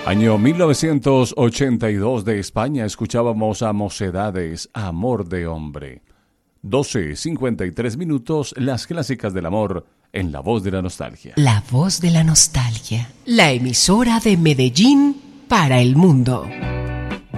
Año 1982 de España, escuchábamos a Mocedades, Amor de Hombre. 12:53 las clásicas del amor en La Voz de la Nostalgia. La Voz de la Nostalgia, la emisora de Medellín para el mundo.